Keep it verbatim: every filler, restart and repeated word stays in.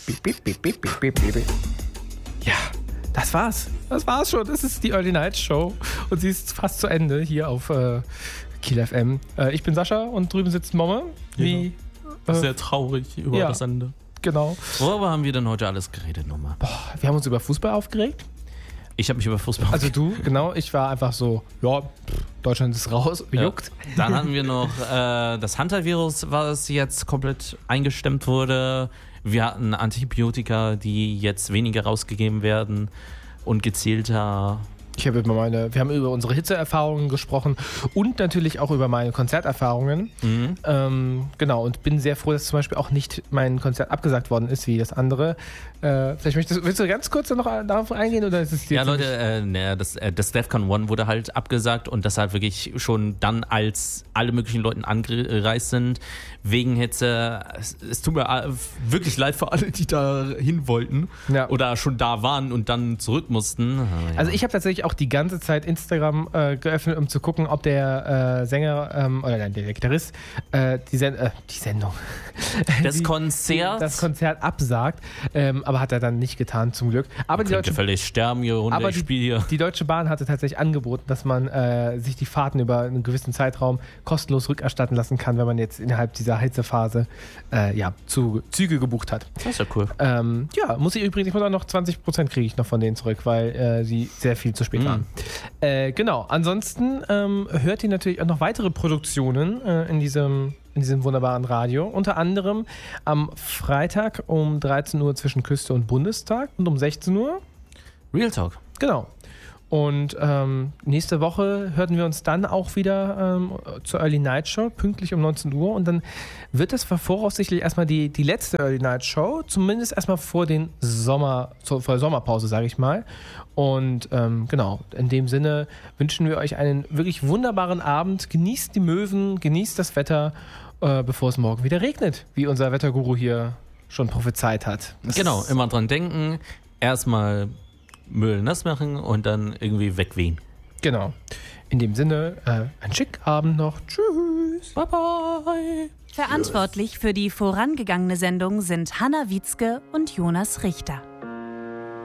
Ja, das war's. Das war's schon. Das ist die Early Night Show. Und sie ist fast zu Ende hier auf äh, Kiel F M. Äh, ich bin Sascha und drüben sitzt Momme. Wie, ja. Sehr traurig über ja, das Ende. Genau. Worüber haben wir denn heute alles geredet nochmal? Boah, wir haben uns über Fußball aufgeregt. Ich habe mich über Fußball Also du, genau. Ich war einfach so, ja, Deutschland ist raus, juckt. Ja. Dann hatten wir noch äh, das Hunter-Virus, was jetzt komplett eingestemmt wurde. Wir hatten Antibiotika, die jetzt weniger rausgegeben werden und gezielter. Ich habe über meine, wir haben über unsere Hitzeerfahrungen gesprochen und natürlich auch über meine Konzerterfahrungen. Mhm. Ähm, genau, und bin sehr froh, dass zum Beispiel auch nicht mein Konzert abgesagt worden ist, wie das andere. Äh, vielleicht möchtest, willst du ganz kurz noch darauf eingehen? Oder ist es dir ja, Leute, äh, ne, das, äh, das DEFCON One wurde halt abgesagt und das halt wirklich schon dann, als alle möglichen Leute angereist sind, wegen Hitze. Es, es tut mir wirklich leid für alle, die da hin wollten ja. oder schon da waren und dann zurück mussten. Ah, ja. Also ich habe tatsächlich auch die ganze Zeit Instagram äh, geöffnet, um zu gucken, ob der äh, Sänger ähm, oder nein, der Gitarrist äh, die, Sen- äh, die Sendung das die, Konzert die, das Konzert absagt, ähm, aber hat er dann nicht getan, zum Glück. Aber die Deutsche, völlig sterben hier runter, aber ich die, spiele hier. Die Deutsche Bahn hatte tatsächlich angeboten, dass man äh, sich die Fahrten über einen gewissen Zeitraum kostenlos rückerstatten lassen kann, wenn man jetzt innerhalb dieser Hitzephase äh, ja, zu, Züge gebucht hat. Das ist ja cool. Ähm, ja, muss ich übrigens, ich muss auch noch zwanzig Prozent kriege ich noch von denen zurück, weil äh, sie sehr viel zu spät waren. Äh, genau, ansonsten ähm, hört ihr natürlich auch noch weitere Produktionen äh, in diesem in diesem wunderbaren Radio. Unter anderem am Freitag um dreizehn Uhr zwischen Küste und Bundestag und um sechzehn Uhr Real Talk. Genau. Und ähm, nächste Woche hörten wir uns dann auch wieder ähm, zur Early Night Show, pünktlich um neunzehn Uhr. Und dann wird es voraussichtlich erstmal die, die letzte Early Night Show, zumindest erstmal vor den Sommer, vor der Sommerpause, sage ich mal. Und ähm, genau, in dem Sinne wünschen wir euch einen wirklich wunderbaren Abend. Genießt die Möwen, genießt das Wetter, äh, bevor es morgen wieder regnet, wie unser Wetterguru hier schon prophezeit hat. Das genau, immer dran denken. Erstmal Müll nass machen und dann irgendwie wegwehen. Genau. In dem Sinne, äh, einen schicken Abend noch. Tschüss. Bye, bye. Verantwortlich für die vorangegangene Sendung sind Hanna Wietzke und Jonas Richter.